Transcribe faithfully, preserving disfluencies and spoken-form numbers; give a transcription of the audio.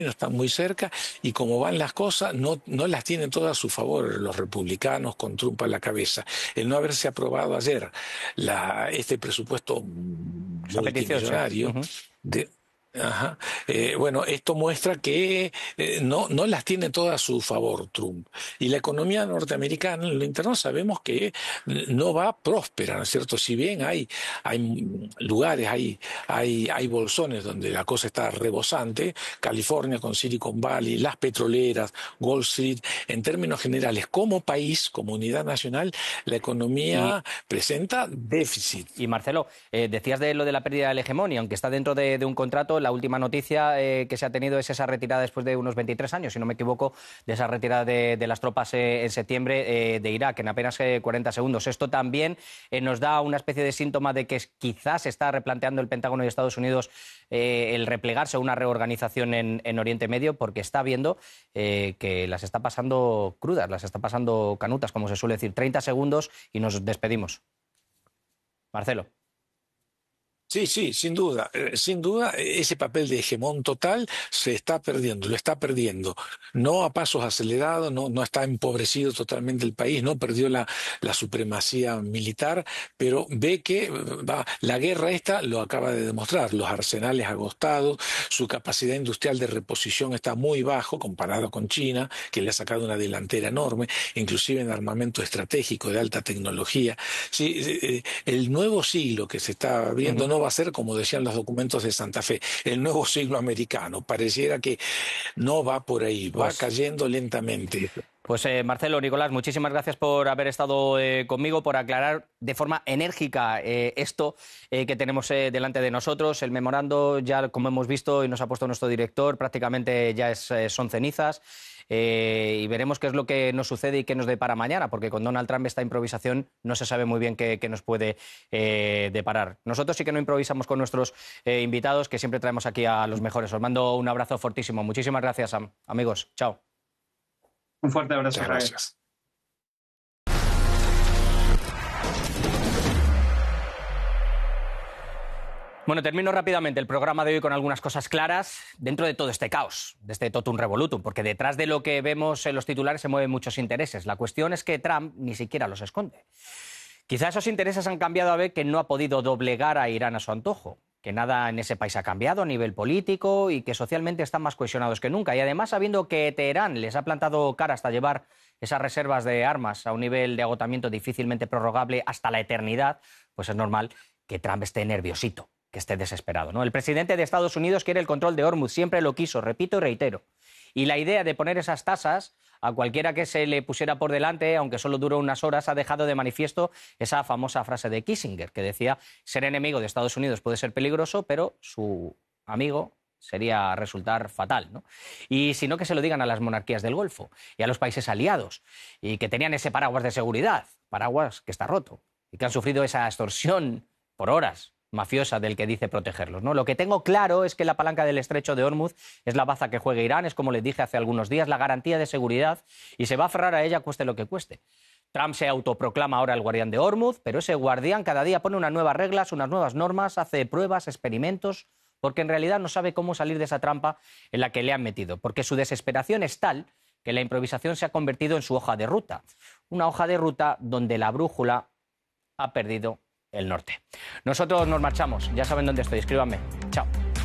están muy cerca y como van las cosas no, no las tienen todas a su favor los republicanos con Trump a la cabeza. El no haberse aprobado ayer la, este presupuesto Esa petición, sí. multimillonario Uh-huh. de... Ajá. Eh, bueno, esto muestra que eh, no, no las tiene todas a su favor Trump. Y la economía norteamericana, en lo interno, sabemos que no va próspera, ¿no es cierto? Si bien hay, hay lugares, hay, hay, hay bolsones donde la cosa está rebosante, California con Silicon Valley, las petroleras, Wall Street, en términos generales, como país, como unidad nacional, la economía y, presenta déficit. Y Marcelo, eh, decías de lo de la pérdida de la hegemonía, aunque está dentro de, de un contrato, la última noticia eh, que se ha tenido es esa retirada después de unos veintitrés años, si no me equivoco, de esa retirada de, de las tropas eh, en septiembre eh, de Irak, en apenas eh, cuarenta segundos. Esto también eh, nos da una especie de síntoma de que quizás se está replanteando el Pentágono de Estados Unidos eh, el replegarse a una reorganización en, en Oriente Medio, porque está viendo eh, que las está pasando crudas, las está pasando canutas, como se suele decir. treinta segundos y nos despedimos. Marcelo. Sí, sí, sin duda, eh, sin duda ese papel de hegemón total se está perdiendo, lo está perdiendo, no a pasos acelerados, no, no está empobrecido totalmente el país, no perdió la, la supremacía militar, pero ve que va, la guerra esta lo acaba de demostrar, los arsenales agotados, su capacidad industrial de reposición está muy bajo comparado con China, que le ha sacado una delantera enorme, inclusive en armamento estratégico de alta tecnología. Sí, eh, el nuevo siglo que se está abriendo, uh-huh, no va a ser, como decían los documentos de Santa Fe, el nuevo siglo americano. Pareciera que no va por ahí, pues, va cayendo lentamente. Pues eh, Marcelo, Nicolás, muchísimas gracias por haber estado eh, conmigo, por aclarar de forma enérgica eh, esto eh, que tenemos eh, delante de nosotros. El memorando, ya como hemos visto y nos ha puesto nuestro director, prácticamente ya es, eh, son cenizas. Eh, y veremos qué es lo que nos sucede y qué nos depara mañana, porque con Donald Trump esta improvisación no se sabe muy bien qué, qué nos puede eh, deparar. Nosotros sí que no improvisamos con nuestros eh, invitados, que siempre traemos aquí a los mejores. Os mando un abrazo fortísimo. Muchísimas gracias, Sam. Amigos. Chao. Un fuerte abrazo. Muchas gracias. Bueno, termino rápidamente el programa de hoy con algunas cosas claras dentro de todo este caos, de este totum revolutum, porque detrás de lo que vemos en los titulares se mueven muchos intereses. La cuestión es que Trump ni siquiera los esconde. Quizá esos intereses han cambiado a ver que no ha podido doblegar a Irán a su antojo, que nada en ese país ha cambiado a nivel político y que socialmente están más cohesionados que nunca. Y además, sabiendo que Teherán les ha plantado cara hasta llevar esas reservas de armas a un nivel de agotamiento difícilmente prorrogable hasta la eternidad, pues es normal que Trump esté nerviosito, que esté desesperado, ¿no? El presidente de Estados Unidos quiere el control de Hormuz, siempre lo quiso, repito y reitero. Y la idea de poner esas tasas a cualquiera que se le pusiera por delante, aunque solo duró unas horas, ha dejado de manifiesto esa famosa frase de Kissinger, que decía: ser enemigo de Estados Unidos puede ser peligroso, pero su amigo sería resultar fatal, ¿no? Y si no, que se lo digan a las monarquías del Golfo y a los países aliados, y que tenían ese paraguas de seguridad, paraguas que está roto, y que han sufrido esa extorsión por horas mafiosa del que dice protegerlos, ¿no? Lo que tengo claro es que la palanca del estrecho de Hormuz es la baza que juega Irán, es, como les dije hace algunos días, la garantía de seguridad, y se va a aferrar a ella cueste lo que cueste. Trump se autoproclama ahora el guardián de Hormuz, pero ese guardián cada día pone unas nuevas reglas, unas nuevas normas, hace pruebas, experimentos, porque en realidad no sabe cómo salir de esa trampa en la que le han metido, porque su desesperación es tal que la improvisación se ha convertido en su hoja de ruta, una hoja de ruta donde la brújula ha perdido el norte. Nosotros nos marchamos, ya saben dónde estoy, escríbanme. Chao.